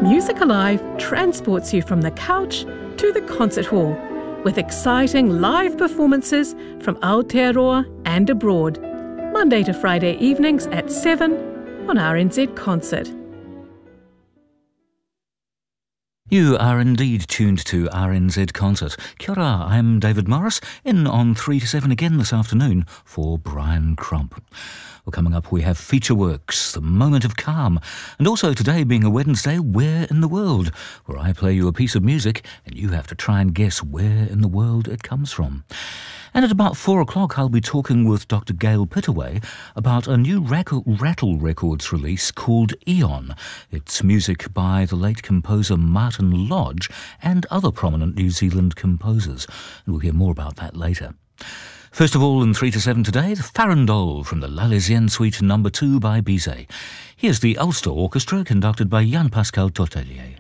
Music Alive transports you from the couch to the concert hall with exciting live performances from Aotearoa and abroad. Monday to Friday evenings at 7 on RNZ Concert. You are indeed tuned to RNZ Concert. Kia ora, I'm David Morris, in on 3 to 7 again this afternoon for Brian Crump. Well, coming up we have Feature Works, The Moment of Calm, and also today being a Wednesday, Where in the World, where I play you a piece of music and you have to try and guess where in the world it comes from. And at about 4 o'clock I'll be talking with Dr. Gail Pittaway about a new Rattle Records release called Eon. It's music by the late composer Martin Lodge and other prominent New Zealand composers. And we'll hear more about that later. First of all, in 3 to 7 today, the Farandole from the L'Arlésienne Suite No. 2 by Bizet. Here's the Ulster Orchestra conducted by Jan-Pascal Tortelier.